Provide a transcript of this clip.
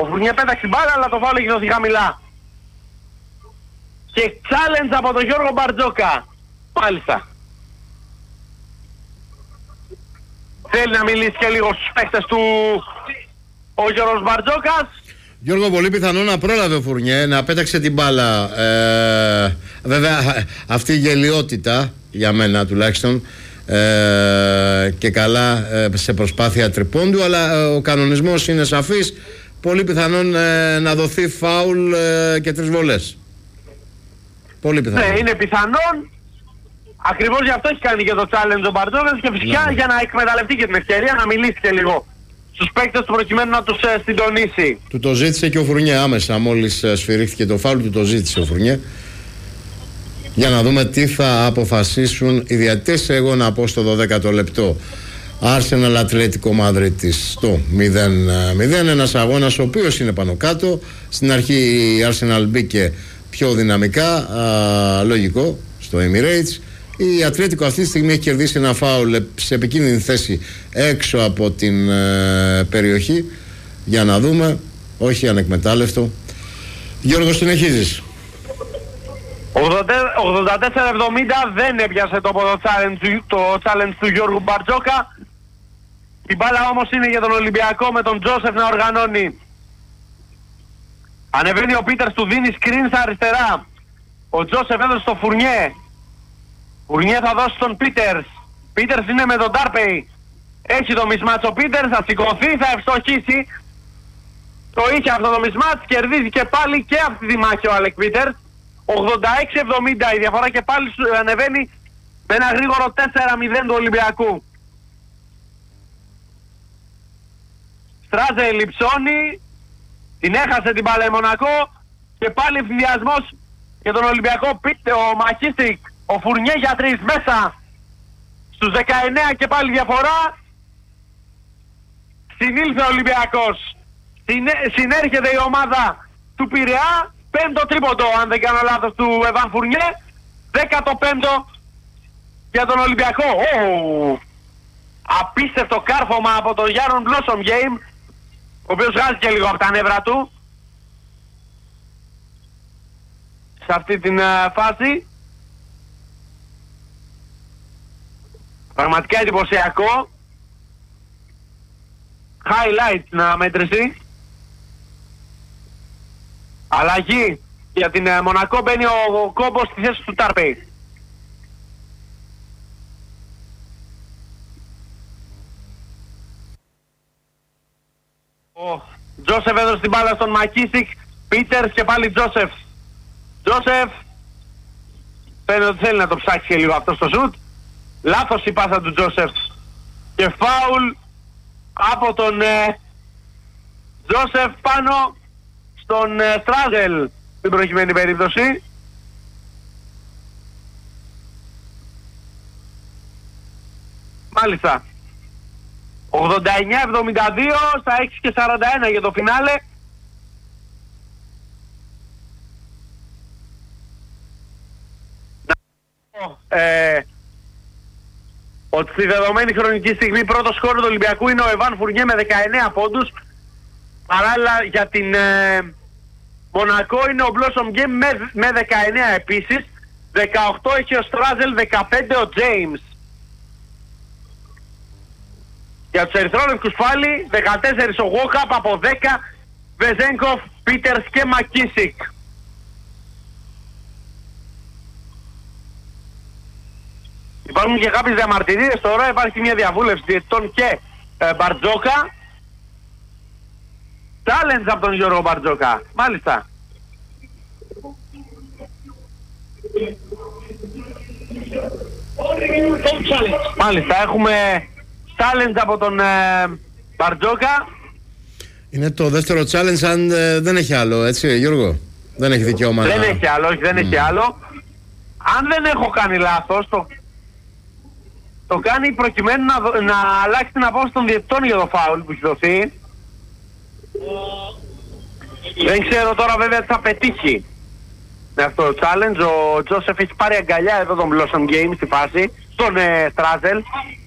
Ο Φουρνιέ πέταξε την μπάλα, αλλά το φάουλ έχει δοθεί χαμηλά. Και challenge από τον Γιώργο Μπαρτζόκα. Μάλιστα. Θέλει να μιλήσει και λίγο στους παίκτες του ο Γιώργος Μπαρτζόκας. Γιώργο, πολύ πιθανό να πρόλαβε ο Φουρνιέ, να πέταξε την μπάλα. Βέβαια, αυτή η γελιότητα, για μένα τουλάχιστον, και καλά σε προσπάθεια τριπώντου, αλλά ο κανονισμός είναι σαφής. Πολύ πιθανόν να δοθεί φάουλ και 3 βολές. Πολύ πιθανόν. Ναι, είναι πιθανόν. Ακριβώς γι' αυτό έχει κάνει και το challenge ο Μπαρτζόκας και φυσικά για να εκμεταλλευτεί και την ευκαιρία να μιλήσει και λίγο στους παίκτες του προκειμένου να τους συντονίσει. Του το ζήτησε και ο Φουρνιέ άμεσα, μόλις σφυρίχθηκε το φάουλ, του το ζήτησε ο Φουρνιέ. Για να δούμε τι θα αποφασίσουν οι διαιτητές. Εγώ να πω στο 12ο λεπτό Arsenal Ατλέτικο Μαδρίτης στο 0-0. Ένας αγώνας ο οποίος είναι πάνω κάτω. Στην αρχή η Arsenal μπήκε πιο δυναμικά, λογικό, στο Emirates. Η Ατλέτικο αυτή τη στιγμή έχει κερδίσει ένα φάουλ σε επικίνδυνη θέση έξω από την περιοχή. Για να δούμε. Όχι ανεκμετάλλευτο. Γιώργο, συνεχίζεις. 84-70 δεν έπιασε το challenge του Γιώργου Μπαρτζόκα. Η μπάλα όμως είναι για τον Ολυμπιακό με τον Τζόσεφ να οργανώνει. Ανεβαίνει ο Πίτερς, του δίνει screen στα αριστερά. Ο Τζόσεφ έδωσε στο Φουρνιέ. Φουρνιέ θα δώσει στον Πίτερς. Πίτερς είναι με τον Ντάρπεϊ. Έχει το μισμάτς ο Πίτερς, θα σηκωθεί, θα ευστοχίσει. Το είχε αυτό το μισμάτς, κερδίζει και πάλι και αυτή τη μάχη ο Αλεκ Πίτερς. 86-70 η διαφορά και πάλι ανεβαίνει με ένα γρήγορο 4-0 του Ολυμπιακού. Στράζε λιψώνει, την έχασε την μπάλα η Μονακό και πάλι ευθυνδιασμός για τον Ολυμπιακό. Ο Μαχίστικ, ο Φουρνιέ για 3 μέσα στους 19 και πάλι διαφορά. Συνήλθε ο Ολυμπιακός, συνέρχεται η ομάδα του Πειραιά. 5ο τρίποντο, αν δεν κάνω λάθος, του Εβάν Φουρνιέ. 15ο για τον Ολυμπιακό. Απίστευτο κάρφωμα από τον Γιάρον Blossom Game, ο οποίος βγάζει και λίγο από τα νεύρα του σε αυτή την φάση. Πραγματικά εντυπωσιακό. Highlight να μέτρηση. Αλλαγή για την Μονακό, μπαίνει ο Κόμπος στη θέση του Τάρπεϊ. Ο Τζόσεφ έδωσε την μπάλα στον Μακίσικ. Πίτερς και πάλι Τζόσεφ. Τζόσεφ φαίνεται ότι θέλει να το ψάξει και λίγο αυτό στο σουτ. Λάθος η πάσα του Τζόσεφ και φάουλ από τον Τζόσεφ πάνω στον Στράζελ στην προηγουμένη περίπτωση. Μάλιστα. 89-72 στα 6 και 41 για το φινάλε. Ότι στη δεδομένη χρονική στιγμή πρώτο σκόρ του Ολυμπιακού είναι ο Εβάν Φουρνιέ με 19 πόντους. Παράλληλα για την Μονακό είναι ο Blossom Game με 19 επίσης. 18 έχει ο Στράζελ, 15 ο James. Για τους ερυθρόλευκους πάλι 14 ο Γόκαπ, από 10 Βεζένκοφ, Πίτερς και Μακίσικ. Υπάρχουν και κάποιες διαμαρτυρίες τώρα, υπάρχει μια διαβούλευση διαιτητών και Μπαρτζόκα. Challenge από τον Γιώργο Μπαρτζόκα. Μάλιστα. Μάλιστα, έχουμε challenge από τον Μπαρτζόκα. Είναι το δεύτερο challenge, αν δεν έχει άλλο, έτσι Γιώργο? Δεν έχει δικαίωμα. Δεν έχει άλλο, όχι, δεν έχει άλλο. Αν δεν έχω κάνει λάθος, το κάνει προκειμένου να αλλάξει την απόφαση των διαιτητών για το φάουλ που έχει δοθεί. Δεν ξέρω τώρα βέβαια τι θα πετύχει με αυτό το challenge. Ο Τζόσεφ έχει πάρει αγκαλιά εδώ τον Blossom Game στη φάση, τον Στράζελ.